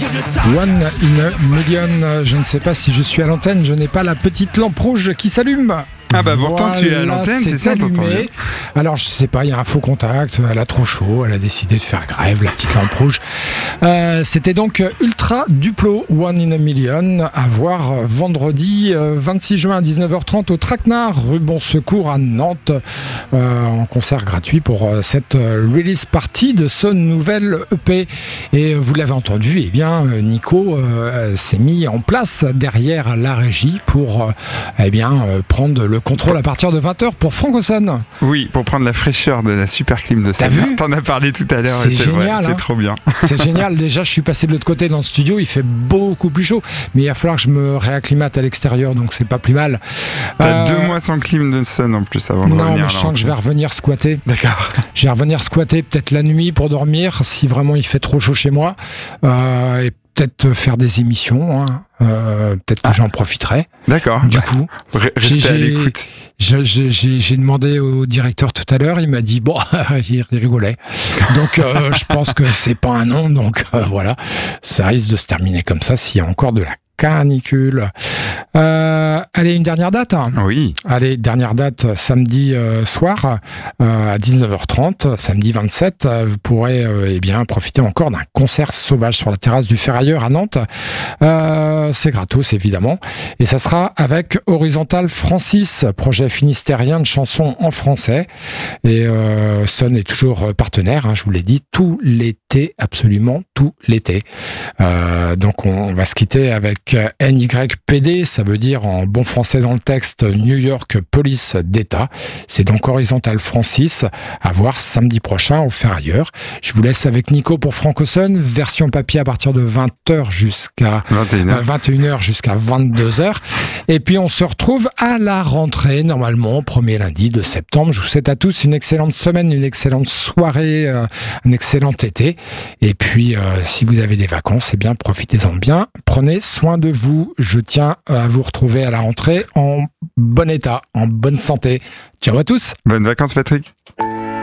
One in a Million. Je ne sais pas si je suis à l'antenne, je n'ai pas la petite lampe rouge qui s'allume. Ah bah pourtant tu es à l'antenne, c'est ça, t'entends bien. Alors je sais pas, il y a un faux contact, elle a trop chaud, elle a décidé de faire grève, la petite lampe rouge. C'était donc Ultra Duplo, One in a Million, à voir vendredi 26 juin à 19h30 au Traquenard, rue Bon Secours à Nantes, en concert gratuit pour cette release party de ce nouvel EP. Et vous l'avez entendu, eh bien Nico s'est mis en place derrière la régie pour prendre le contrôle à partir de 20h pour Francoson. Oui, pour prendre la fraîcheur de la super clim de cette heure. T'en as parlé tout à l'heure, c'est génial, vrai, c'est trop bien. C'est génial, déjà je suis passé de l'autre côté dans le studio, il fait beaucoup plus chaud, mais il va falloir que je me réacclimate à l'extérieur, donc c'est pas plus mal. T'as 2 mois sans clim de sun en plus avant de revenir. Non, mais je sens que je vais revenir squatter. D'accord. Je vais revenir squatter peut-être la nuit pour dormir, si vraiment il fait trop chaud chez moi, et peut-être faire des émissions, peut-être que j'en profiterai. D'accord. Du coup, restez à l'écoute. J'ai demandé au directeur tout à l'heure, il m'a dit il rigolait. Donc je pense que c'est pas un non, donc voilà, ça risque de se terminer comme ça s'il y a encore de la canicule. Allez, une dernière date. Oui. Allez, dernière date, samedi soir à 19h30, samedi 27. Vous pourrez profiter encore d'un concert sauvage sur la terrasse du Ferrailleur à Nantes. C'est gratos, évidemment. Et ça sera avec Horizontal Francis, projet finistérien de chansons en français. Et Sun est toujours partenaire, je vous l'ai dit, tout l'été, absolument tout l'été. Donc on va se quitter avec NYPD, ça veut dire en bon français dans le texte New York Police d'État. C'est donc Horizontal Francis, à voir samedi prochain au Ferrailleur. Je vous laisse avec Nico pour Francoson, version papier à partir de 20h jusqu'à 21h jusqu'à 22h. Et puis on se retrouve à la rentrée, normalement, premier lundi de septembre. Je vous souhaite à tous une excellente semaine, une excellente soirée, un excellent été. Et puis si vous avez des vacances, profitez-en bien. Prenez soin de vous. Je tiens à vous retrouver à la rentrée en bon état, en bonne santé. Ciao à tous. Bonnes vacances, Patrick.